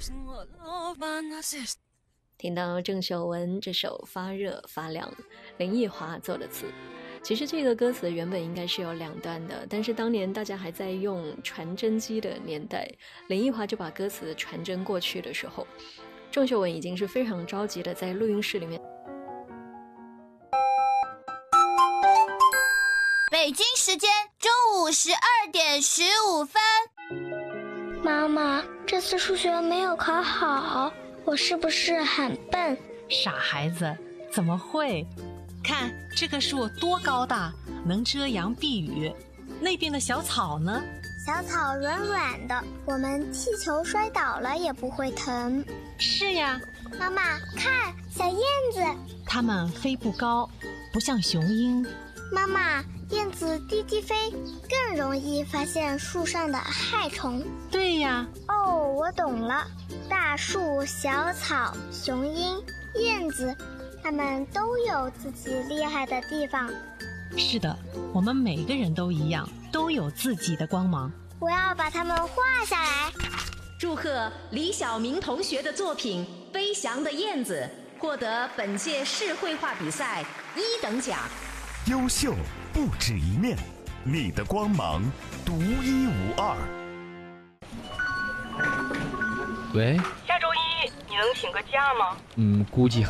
听到郑秀文这首《发热发亮》，林奕华做的词。其实这个歌词原本应该是有2段的，但是当年大家还在用传真机的年代，林奕华就把歌词传真过去的时候，郑秀文已经是非常着急的在录音室里面。 北京时间中午12点15分。 妈妈，这次数学没有考好，我是不是很笨？ 傻孩子，怎么会？看这棵树多高大，能遮阳避雨。那边的小草呢？ 小草软软的，我们踢球摔倒了也不会疼。 是呀。 妈妈，看小燕子， 它们飞不高，不像雄鹰。 妈妈，燕子低低飞，更容易发现树上的害虫。 对呀。 哦，我懂了，大树、小草、雄鹰、燕子，它们都有自己厉害的地方。 是的，我们每个人都一样，都有自己的光芒。 我要把它们画下来。 祝贺李晓明同学的作品《飞翔的燕子》获得本届市绘画比赛1等奖。 优秀不止一面，你的光芒独一无二。 喂， 下周1你能请个假吗？ 估计